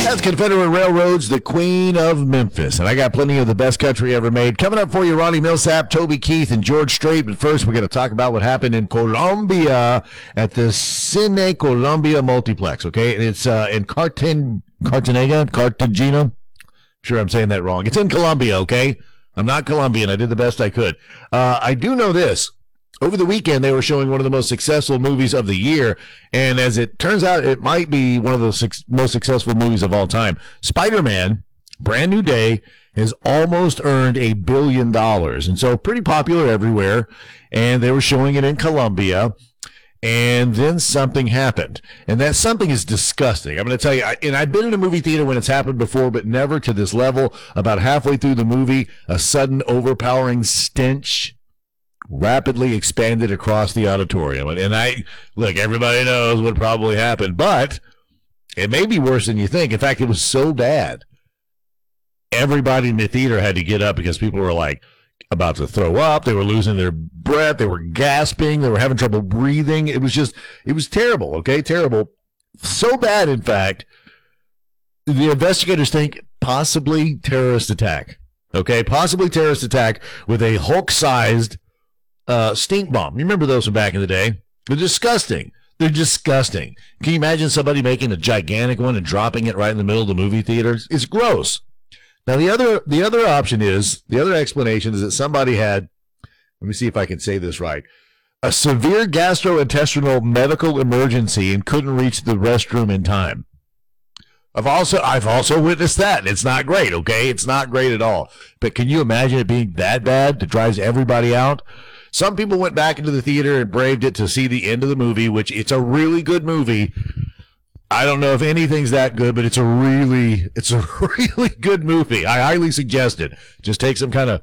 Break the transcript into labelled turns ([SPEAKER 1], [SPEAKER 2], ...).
[SPEAKER 1] That's Confederate Railroad's The Queen of Memphis. And I got plenty of the best country ever made. Coming up for you, Ronnie Millsap, Toby Keith, and George Strait. But first, we're going to talk about what happened in Colombia at the Cine Colombia Multiplex, okay? It's in Cartagena? Sure, I'm saying that wrong. It's in Colombia, okay? I'm not Colombian. I did the best I could. I do know this. Over the weekend, they were showing one of the most successful movies of the year, and as it turns out, it might be one of the most successful movies of all time. Spider-Man, Brand New Day, has almost earned $1 billion, and so pretty popular everywhere, and they were showing it in Colombia, and then something happened, and that something is disgusting. I'm going to tell you, and I've been in a movie theater when it's happened before, but never to this level. About halfway through the movie, a sudden overpowering stench rapidly expanded across the auditorium. And look, everybody knows what probably happened, but it may be worse than you think. In fact, it was so bad, everybody in the theater had to get up because people were like about to throw up. They were losing their breath. They were gasping. They were having trouble breathing. It was terrible. Okay. Terrible. So bad. In fact, the investigators think possibly terrorist attack. Okay. Possibly terrorist attack with a Hulk-sized stink bomb. You remember those from back in the day? They're disgusting. They're disgusting. Can you imagine somebody making a gigantic one and dropping it right in the middle of the movie theaters? It's gross. Now, the other option is, the other explanation is that somebody had, let me see if I can say this right, a severe gastrointestinal medical emergency and couldn't reach the restroom in time. I've also witnessed that. It's not great, okay? It's not great at all. But can you imagine it being that bad that drives everybody out? Some people went back into the theater and braved it to see the end of the movie, which it's a really good movie. I don't know if anything's that good, but it's a really good movie. I highly suggest it. Just take some kind of